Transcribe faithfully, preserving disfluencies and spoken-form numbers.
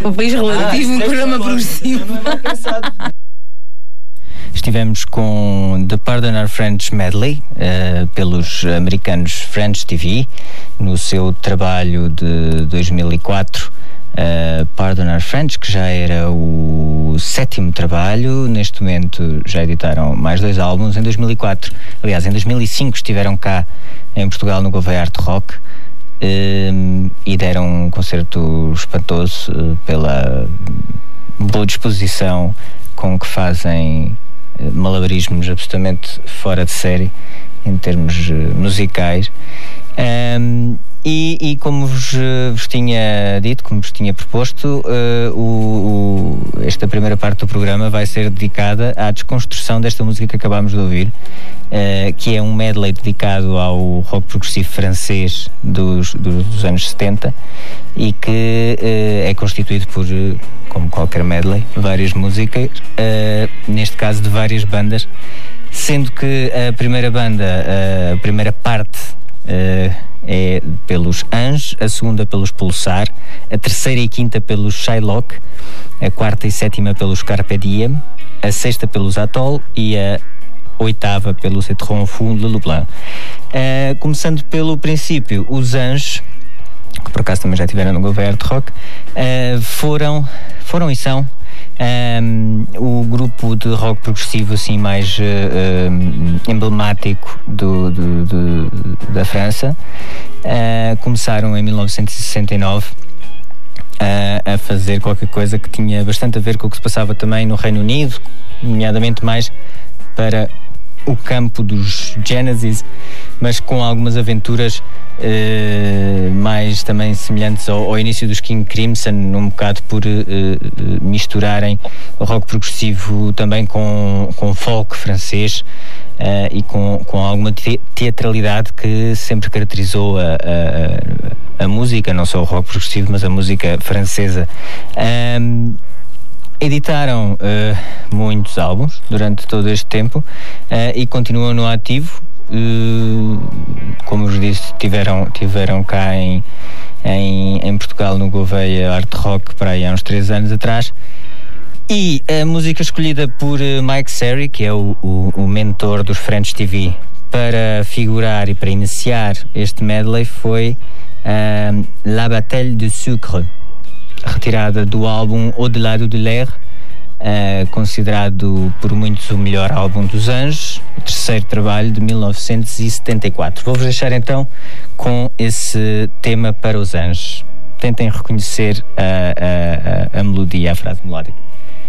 O país relativo, ah, um programa progressivo. Não é mal pensado. Estivemos com The Pardon Our French Medley, uh, pelos americanos French T V, no seu trabalho de dois mil e quatro, uh, Pardon Our French, que já era o sétimo trabalho. Neste momento já editaram mais dois álbuns. Em dois mil e quatro, aliás, em dois mil e cinco estiveram cá em Portugal no Gouveia Art Rock, uh, e deram um concerto espantoso uh, pela boa disposição com que fazem malabarismos absolutamente fora de série em termos uh, musicais. Um, e, e como vos, uh, vos tinha dito, como vos tinha proposto, uh, o, o, esta primeira parte do programa vai ser dedicada à desconstrução desta música que acabámos de ouvir, uh, que é um medley dedicado ao rock progressivo francês dos, dos, dos anos setenta, e que uh, é constituído por, uh, como qualquer medley, várias músicas, uh, neste caso de várias bandas, sendo que a primeira banda, uh, a primeira parte uh, é pelos Ange, a segunda pelos Pulsar, a terceira e quinta pelos Shylock, a quarta e sétima pelos Carpe Diem, a sexta pelos Atoll e a oitava pelos Etron Fou de Lublin. Uh, começando pelo princípio, os Ange, que por acaso também já estiveram no Gouveia Art Rock, uh, foram, foram e são um, o grupo de rock progressivo assim mais uh, uh, emblemático do, do, do, da França. Uh, começaram em mil novecentos e sessenta e nove uh, a fazer qualquer coisa que tinha bastante a ver com o que se passava também no Reino Unido, nomeadamente mais para o campo dos Genesis, mas com algumas aventuras uh, mais também semelhantes ao, ao início dos King Crimson, um bocado por uh, uh, misturarem o rock progressivo também com, com folk francês, uh, e com, com alguma te- teatralidade que sempre caracterizou a, a, a música, não só o rock progressivo, mas a música francesa. Um, Editaram uh, muitos álbuns durante todo este tempo, uh, e continuam no ativo. Uh, como vos disse, tiveram, tiveram cá em, em, em Portugal no Gouveia Art Rock para aí há uns três anos atrás. E a música escolhida por uh, Mike Serry, que é o, o, o mentor dos French T V, para figurar e para iniciar este medley foi uh, La Bataille de Sucre, retirada do álbum Au-delà de l'air, uh, considerado por muitos o melhor álbum dos Anjos, o terceiro trabalho de mil novecentos e setenta e quatro. Vou-vos deixar então com esse tema para os Anjos. Tentem reconhecer a, a, a, a melodia, a frase melódica.